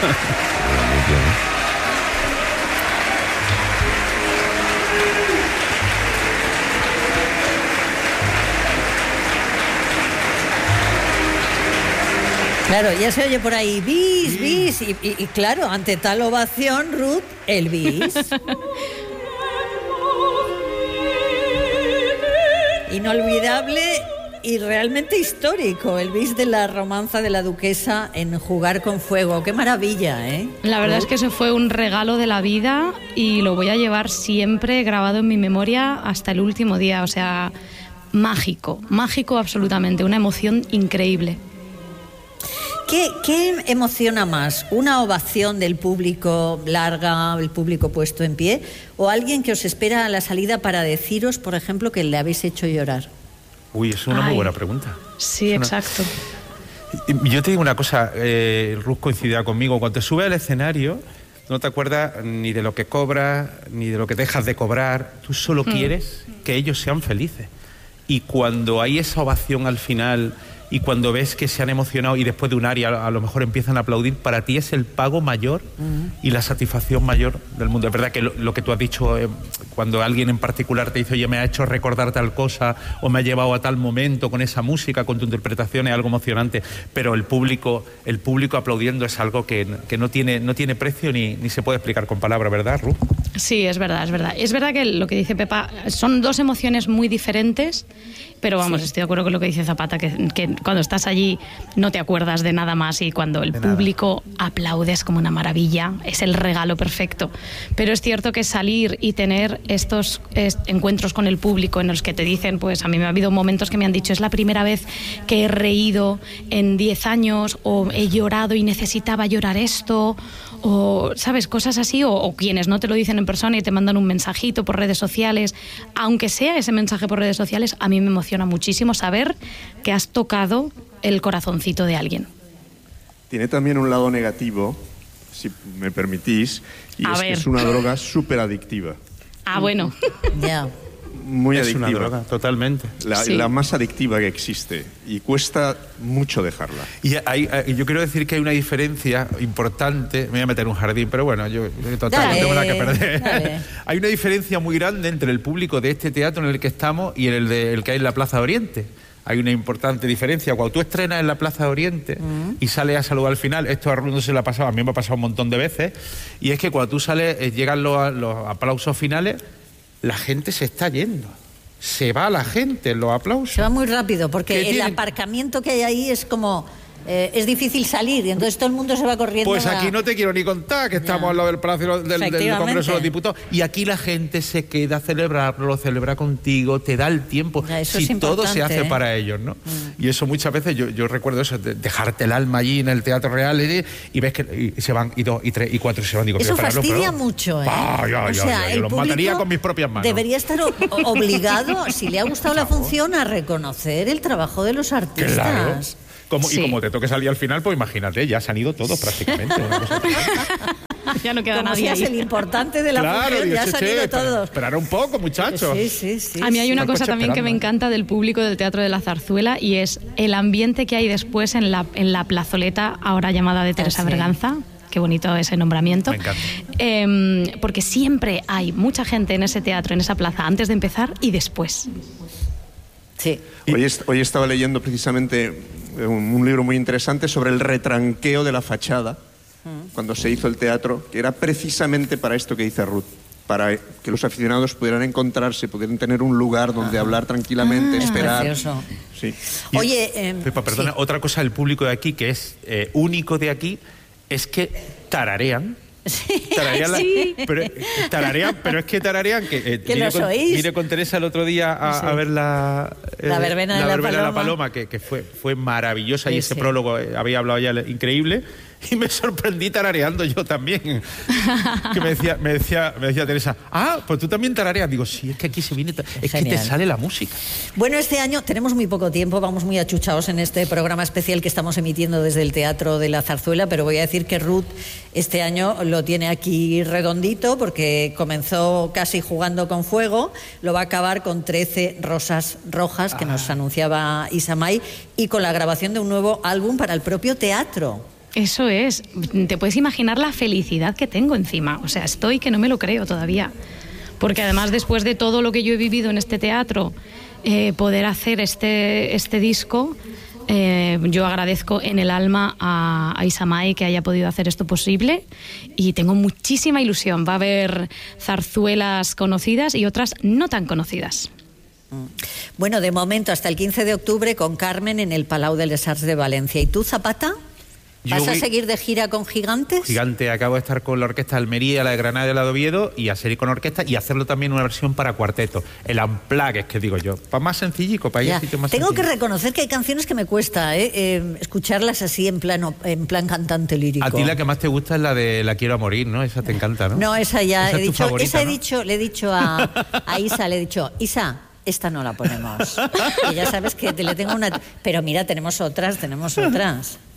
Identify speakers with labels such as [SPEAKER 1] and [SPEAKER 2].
[SPEAKER 1] Claro, ya se oye por ahí, bis, bis, y claro, ante tal ovación, Ruth, el bis. Inolvidable y realmente histórico, el bis de la romanza de la duquesa en Jugar con Fuego. ¡Qué maravilla!, ¿eh?
[SPEAKER 2] La verdad es que eso fue un regalo de la vida y lo voy a llevar siempre grabado en mi memoria hasta el último día, o sea, mágico, mágico absolutamente, una emoción increíble.
[SPEAKER 1] ¿Qué emociona más? ¿Una ovación del público larga, el público puesto en pie? ¿O alguien que os espera a la salida para deciros, por ejemplo, que le habéis hecho llorar?
[SPEAKER 3] Uy, es una muy buena pregunta.
[SPEAKER 2] Sí, exacto.
[SPEAKER 3] Yo te digo una cosa, Ruth coincidía conmigo. Cuando te subes al escenario, no te acuerdas ni de lo que cobras, ni de lo que dejas de cobrar. Tú solo quieres que ellos sean felices. Y cuando hay esa ovación al final... y cuando ves que se han emocionado y después de un aria a lo mejor empiezan a aplaudir, para ti es el pago mayor y la satisfacción mayor del mundo. Es verdad que lo que tú has dicho, cuando alguien en particular te dice, oye, me ha hecho recordar tal cosa o me ha llevado a tal momento con esa música, con tu interpretación, es algo emocionante, pero el público aplaudiendo es algo que no tiene precio ni se puede explicar con palabras, ¿verdad, Ruth?
[SPEAKER 2] Sí, es verdad, es verdad. Es verdad que lo que dice Pepa son dos emociones muy diferentes, pero vamos, sí. Estoy de acuerdo con lo que dice Zapata, que cuando estás allí no te acuerdas de nada más y cuando el público aplaude es como una maravilla, es el regalo perfecto. Pero es cierto que salir y tener estos encuentros con el público en los que te dicen, pues a mí me ha habido momentos que me han dicho, es la primera vez que he reído en 10 años o he llorado y necesitaba llorar esto, o sabes, cosas así, o quienes no te lo dicen en persona y te mandan un mensajito por redes sociales, aunque sea ese mensaje por redes sociales, a mí me emociona muchísimo saber que has tocado el corazoncito de alguien.
[SPEAKER 4] Tiene también un lado negativo, si me permitís, y que es una droga súper adictiva.
[SPEAKER 2] Ah, bueno.
[SPEAKER 1] Ya.
[SPEAKER 4] Muy
[SPEAKER 3] es
[SPEAKER 4] adictiva.
[SPEAKER 3] Una droga, totalmente.
[SPEAKER 4] La más adictiva que existe y cuesta mucho dejarla.
[SPEAKER 3] Y yo quiero decir que hay una diferencia importante, me voy a meter en un jardín, pero bueno, yo total, no tengo nada que perder. Hay una diferencia muy grande entre el público de este teatro en el que estamos y el que hay en la Plaza de Oriente. Hay una importante diferencia. Cuando tú estrenas en la Plaza de Oriente y sales a saludar al final, esto a Ruth no se le ha pasado, a mí me ha pasado un montón de veces, y es que cuando tú sales, llegan los aplausos finales, la gente se está yendo. Se va la gente en los aplausos.
[SPEAKER 1] Se va muy rápido, porque el aparcamiento que hay ahí es como... es difícil salir y entonces todo el mundo se va corriendo.
[SPEAKER 3] Pues aquí no te quiero ni contar que estamos al lado del Palacio del Congreso de los Diputados y aquí la gente se queda a celebrarlo, lo celebra contigo, te da el tiempo. Si todo se hace para ellos, ¿no? Y eso muchas veces, yo recuerdo eso, dejarte el alma allí en el Teatro Real y ves que se van, y 2, y 3, y 4 se van. Digo,
[SPEAKER 1] eso fastidia mucho, ¿eh?
[SPEAKER 3] Yo los mataría con mis propias manos.
[SPEAKER 1] Debería estar obligado, si le ha gustado la función, a reconocer el trabajo de los artistas.
[SPEAKER 3] Claro. Y como te toque salir al final, pues imagínate, ya se han ido todos prácticamente. Una cosa
[SPEAKER 2] ya no queda
[SPEAKER 1] como
[SPEAKER 2] nadie ahí.
[SPEAKER 1] El importante de la función, ya se han ido todos.
[SPEAKER 3] Esperar un poco, muchachos.
[SPEAKER 1] Sí.
[SPEAKER 2] A mí hay una cosa también que me encanta del público del Teatro de la Zarzuela y es el ambiente que hay después en la plazoleta, ahora llamada de Teresa Berganza. Qué bonito ese nombramiento.
[SPEAKER 3] Me encanta.
[SPEAKER 2] Porque siempre hay mucha gente en ese teatro, en esa plaza, antes de empezar y después.
[SPEAKER 1] Sí.
[SPEAKER 4] Hoy estaba leyendo precisamente un libro muy interesante sobre el retranqueo de la fachada cuando se hizo el teatro, que era precisamente para esto que dice Ruth, para que los aficionados pudieran encontrarse, pudieran tener un lugar donde hablar tranquilamente, esperar.
[SPEAKER 1] Precioso.
[SPEAKER 4] Sí.
[SPEAKER 3] Oye, Pepa, perdona, otra cosa del público de aquí que es único de aquí es que tararean. Tararean, pero es que tararean que vine con Teresa el otro día a ver la
[SPEAKER 1] verbena de
[SPEAKER 3] la Paloma, que fue maravillosa, y ese prólogo había hablado ya increíble, y me sorprendí tarareando yo también. Que me decía Teresa, pues tú también tarareas. Digo, sí, es que aquí se viene, es que te sale la música.
[SPEAKER 1] Bueno, este año tenemos muy poco tiempo, vamos muy achuchados en este programa especial que estamos emitiendo desde el Teatro de la Zarzuela, pero voy a decir que Ruth este año lo tiene aquí redondito, porque comenzó casi Jugando con Fuego, lo va a acabar con 13 rosas rojas, que nos anunciaba Isamay, y con la grabación de un nuevo álbum para el propio teatro.
[SPEAKER 2] Eso es. Te puedes imaginar la felicidad que tengo encima. O sea, estoy que no me lo creo todavía. Porque además, después de todo lo que yo he vivido en este teatro, poder hacer este disco, yo agradezco en el alma a Isamay que haya podido hacer esto posible, y tengo muchísima ilusión. Va a haber zarzuelas conocidas y otras no tan conocidas.
[SPEAKER 1] Bueno, de momento hasta el 15 de octubre con Carmen en el Palau de les Arts de Valencia. ¿Y tú, Zapata? ¿Vas a seguir de gira con Gigantes?
[SPEAKER 3] Gigante, acabo de estar con la Orquesta de Almería, la de Granada y la de Oviedo, y a seguir con orquesta y hacerlo también una versión para cuarteto. El Unplugged, es que digo yo. Para más sencillico, para ir a sitios más
[SPEAKER 1] Tengo
[SPEAKER 3] sencillos.
[SPEAKER 1] que reconocer que hay canciones que me cuesta escucharlas así en plan cantante lírico.
[SPEAKER 3] A ti la que más te gusta es la de La quiero a morir, ¿no? Esa te encanta, ¿no?
[SPEAKER 1] No, esa ya
[SPEAKER 3] esa
[SPEAKER 1] he
[SPEAKER 3] es tu
[SPEAKER 1] dicho.
[SPEAKER 3] favorita,
[SPEAKER 1] Esa
[SPEAKER 3] ¿no?
[SPEAKER 1] le he dicho a Isa, Isa, esta no la ponemos. Que ya sabes que le tengo una... Pero mira, tenemos otras.